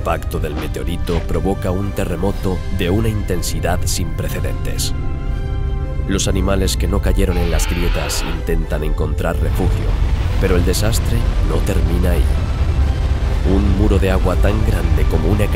impacto del meteorito provoca un terremoto de una intensidad sin precedentes. Los animales que no cayeron en las grietas intentan encontrar refugio, pero el desastre no termina ahí. Un muro de agua tan grande como una